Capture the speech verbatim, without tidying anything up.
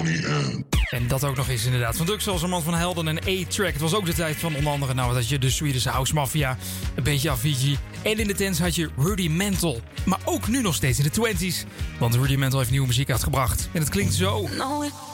En dat ook nog eens inderdaad. Van Dux als een man van Helden en A-Track. Het was ook de tijd van onder andere, nou, dat je de Swedish House Mafia, een beetje Avicii. En in de tents had je Rudimental. Maar ook nu nog steeds in de twinties. Want Rudimental heeft nieuwe muziek uitgebracht. En het klinkt zo. No,